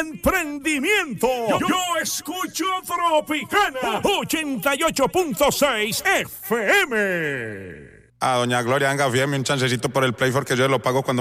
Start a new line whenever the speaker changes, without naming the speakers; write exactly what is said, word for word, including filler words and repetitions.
emprendimiento. Yo, yo escucho Tropicana ochenta y ocho punto seis F M.
A doña Gloria, venga, fíjeme un chancecito por el Play porque yo lo pago cuando